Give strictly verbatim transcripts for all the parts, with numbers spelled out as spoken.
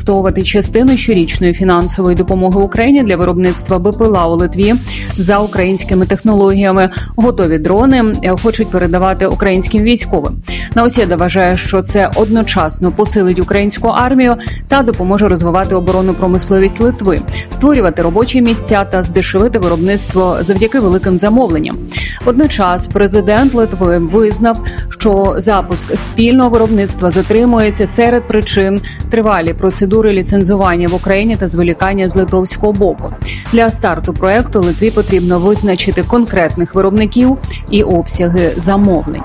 використовувати частину щорічної фінансової допомоги Україні для виробництва БПЛА у Литві за українськими технологіями. Готові дрони хочуть передавати українським військовим. Наусєда вважає, що це одночасно посилить українську армію та допоможе розвивати оборонну промисловість Литви, створювати робочі місця та здешевити виробництво завдяки великим замовленням. Водночас президент Литви визнав, що запуск спільного виробництва затримується серед причин тривалі процедури ліцензування в Україні та зволікання з литовського боку. Для старту проекту Литві потрібно визначити конкретних виробників і обсяги замовлень.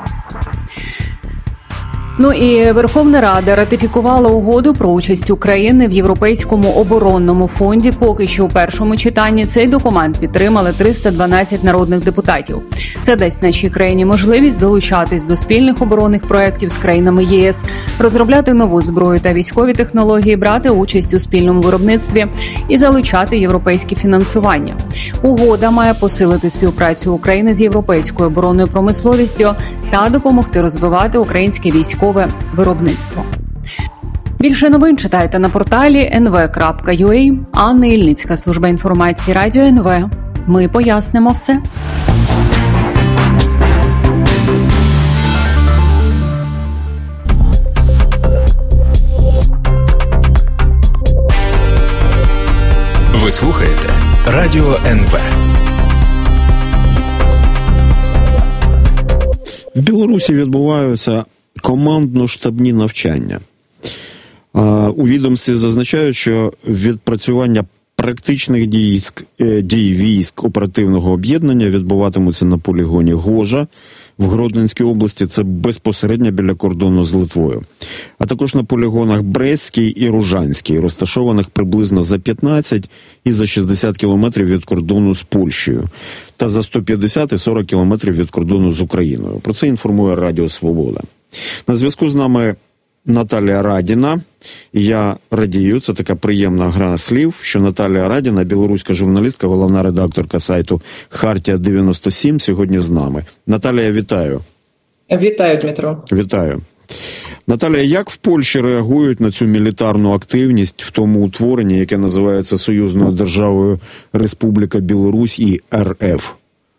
Ну і Верховна Рада ратифікувала угоду про участь України в Європейському оборонному фонді. Поки що у першому читанні цей документ підтримали триста дванадцять народних депутатів. Це дасть нашій країні можливість долучатись до спільних оборонних проєктів з країнами ЄС, розробляти нову зброю та військові технології, брати участь у спільному виробництві і залучати європейське фінансування. Угода має посилити співпрацю України з європейською оборонною промисловістю та допомогти розвивати українське військове виробництво. Більше новин читайте на порталі ен ве крапка ю а. Анна Ільницька, служба інформації Радіо ен ве. Ми пояснимо все. Ви слухаєте Радіо ен ве. В Білорусі відбуваються командно-штабні навчання. У відомстві зазначають, що відпрацювання практичних дій, дій військ оперативного об'єднання відбуватимуться на полігоні Гожа в Гродненській області, це безпосередньо біля кордону з Литвою, а також на полігонах Брестський і Ружанський, розташованих приблизно за п'ятнадцять і за шістдесят кілометрів від кордону з Польщею, та за сто п'ятдесят і сорок кілометрів від кордону з Україною. Про це інформує Радіо Свобода. На зв'язку з нами Наталія Радіна. Я радію, це така приємна гра слів, що Наталія Радіна, білоруська журналістка, головна редакторка сайту Хартія дев'яносто сім, сьогодні з нами. Наталія, вітаю. Вітаю, Дмитро. Вітаю. Наталія, як в Польщі реагують на цю мілітарну активність в тому утворенні, яке називається Союзною державою Республіка Білорусь і ер еф?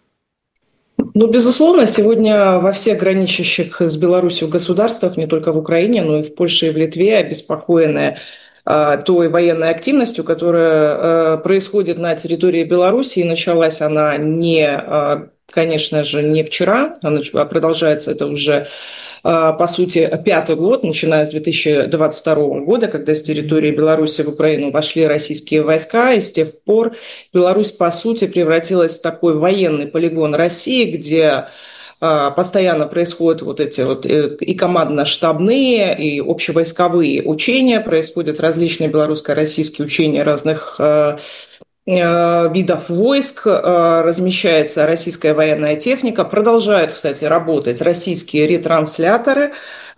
Ну, безусловно, сегодня во всех граничащих с Беларусью государствах, не только в Украине, но и в Польше и в Литве, обеспокоены э, той военной активностью, которая э, происходит на территории Беларуси. И началась она не, э, конечно же, не вчера, а продолжается это уже, э, по сути, пятый год, начиная с две тысячи двадцать второго года, когда с территории Беларуси в Украину вошли российские войска, и с тех пор Беларусь, по сути, превратилась в такой военный полигон России, где э, постоянно происходят вот эти вот э, и командно-штабные, и общевойсковые учения, происходят различные белорусско-российские учения разных э, видов войск, размещается российская военная техника, продолжают, кстати, работать российские ретрансляторы,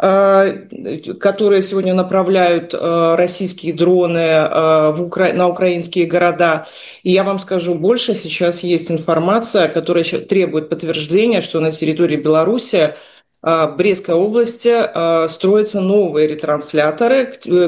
которые сегодня направляют российские дроны в Укра... на украинские города. И я вам скажу больше, сейчас есть информация, которая требует подтверждения, что на территории Беларуси в Брестской области строятся новые ретрансляторы,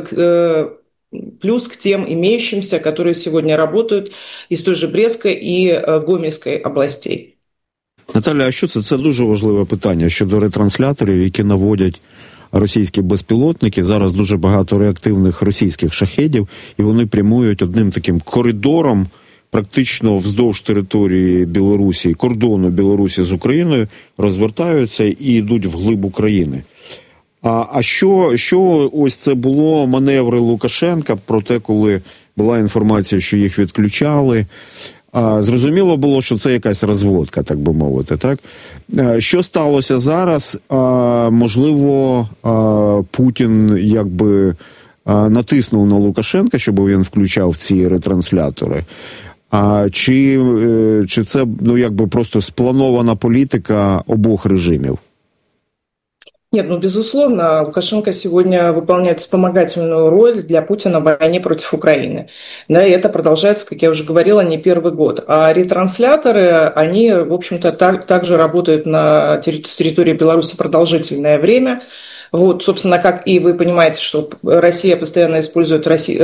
плюс к тем имеющимся, которые сегодня работают із той же Брестської і Гомельської областей. Наталя, а що це? Це дуже важливе питання щодо ретрансляторів, які наводять російські безпілотники. Зараз дуже багато реактивних російських шахедів, і вони прямують одним таким коридором практично вздовж території Білорусі, кордону Білорусі з Україною, розвертаються і йдуть вглиб України. А, а що, що ось це було маневри Лукашенка про те, коли була інформація, що їх відключали. А, зрозуміло було, що це якась розводка, так би мовити, так? А, що сталося зараз? А, можливо, а, Путін якби а, натиснув на Лукашенка, щоб він включав ці ретранслятори. А чи, чи це, ну, якби просто спланована політика обох режимів? Нет, ну, безусловно, Лукашенко сегодня выполняет вспомогательную роль для Путина в войне против Украины. Да, и это продолжается, как я уже говорила, не первый год. А ретрансляторы, они, в общем-то, так, также работают на терри- с территории Беларуси продолжительное время. Вот, собственно, как и вы понимаете, что Россия постоянно использует Россию,